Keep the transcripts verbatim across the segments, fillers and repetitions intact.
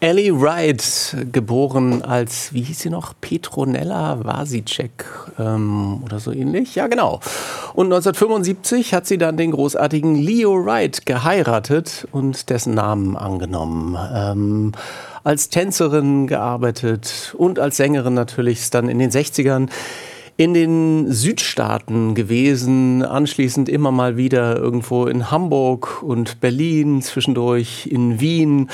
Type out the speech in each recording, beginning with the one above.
Ellie Wright, geboren als, wie hieß sie noch, Petronella Vasicek ähm, oder so ähnlich. Ja, genau. Und neunzehnhundertfünfundsiebzig hat sie dann den großartigen Leo Wright geheiratet und dessen Namen angenommen. Ähm, als Tänzerin gearbeitet und als Sängerin natürlich ist dann in den sechzigern in den Südstaaten gewesen, anschließend immer mal wieder irgendwo in Hamburg und Berlin, zwischendurch in Wien.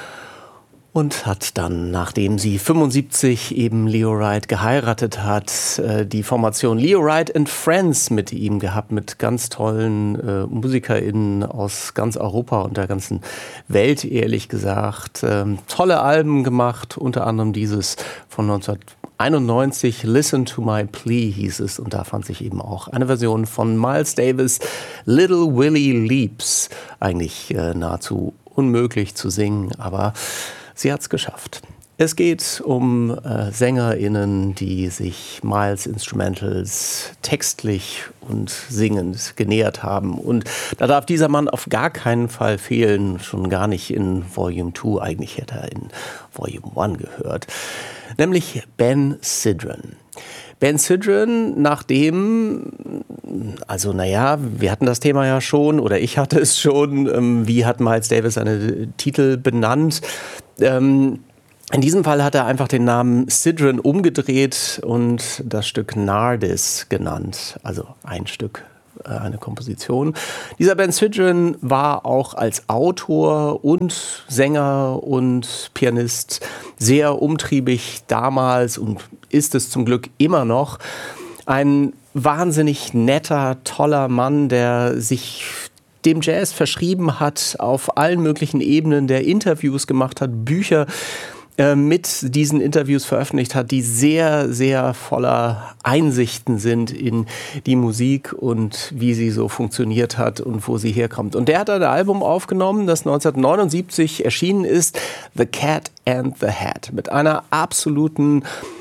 Und hat dann, nachdem sie fünfundsiebzig eben Leo Wright geheiratet hat, die Formation Leo Wright and Friends mit ihm gehabt, mit ganz tollen äh, MusikerInnen aus ganz Europa und der ganzen Welt, ehrlich gesagt. Ähm, tolle Alben gemacht, unter anderem dieses von neunzehnhunderteinundneunzig, Listen to My Plea hieß es. Und da fand sich eben auch eine Version von Miles Davis, Little Willie Leaps, eigentlich äh, nahezu unmöglich zu singen, aber sie hat es geschafft. Es geht um äh, SängerInnen, die sich Miles Instrumentals textlich und singend genähert haben. Und da darf dieser Mann auf gar keinen Fall fehlen, schon gar nicht in Volume zwei, eigentlich hätte er in Volume eins gehört. Nämlich Ben Sidran. Ben Sidran, nachdem, also naja, wir hatten das Thema ja schon, oder ich hatte es schon, ähm, wie hat Miles Davis seine Titel benannt? Ähm, in diesem Fall hat er einfach den Namen Sidran umgedreht und das Stück Nardis genannt, also ein Stück, äh, eine Komposition. Dieser Ben Sidran war auch als Autor und Sänger und Pianist sehr umtriebig damals und ist es zum Glück immer noch. Ein wahnsinnig netter, toller Mann, der sich dem Jazz verschrieben hat, auf allen möglichen Ebenen, der Interviews gemacht hat, Bücher äh, mit diesen Interviews veröffentlicht hat, die sehr, sehr voller Einsichten sind in die Musik und wie sie so funktioniert hat und wo sie herkommt. Und der hat ein Album aufgenommen, das neunzehnhundertneunundsiebzig erschienen ist, The Cat and the Hat, mit einer absoluten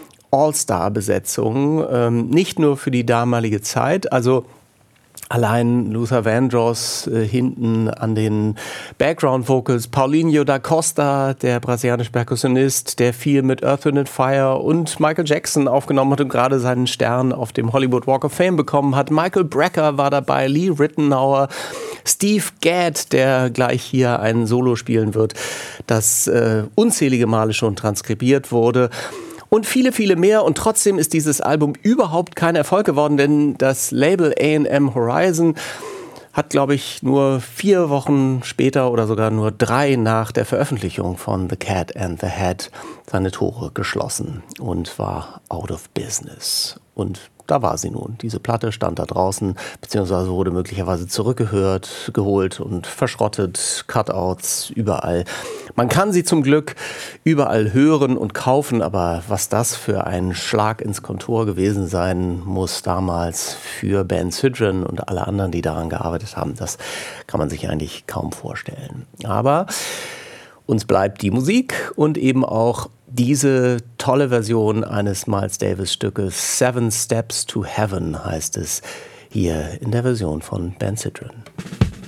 All-Star-Besetzung, ähm, nicht nur für die damalige Zeit, also allein Luther Vandross äh, hinten an den Background Vocals, Paulinho da Costa, der brasilianische Perkussionist, der viel mit Earth, Wind and Fire und Michael Jackson aufgenommen hat und gerade seinen Stern auf dem Hollywood Walk of Fame bekommen hat. Michael Brecker war dabei, Lee Rittenauer, Steve Gadd, der gleich hier ein Solo spielen wird, das äh, unzählige Male schon transkribiert wurde. Und viele, viele mehr. Und trotzdem ist dieses Album überhaupt kein Erfolg geworden, denn das Label A and M Horizon hat, glaube ich, nur vier Wochen später oder sogar nur drei nach der Veröffentlichung von The Cat and the Hat seine Tore geschlossen und war out of business. Und da war sie nun. Diese Platte stand da draußen, beziehungsweise wurde möglicherweise zurückgehört, geholt und verschrottet, Cutouts überall. Man kann sie zum Glück überall hören und kaufen, aber was das für ein Schlag ins Kontor gewesen sein muss damals für Ben Sidran und alle anderen, die daran gearbeitet haben, das kann man sich eigentlich kaum vorstellen. Aber uns bleibt die Musik und eben auch diese tolle Version eines Miles Davis Stückes, Seven Steps to Heaven heißt es, hier in der Version von Ben Sidran.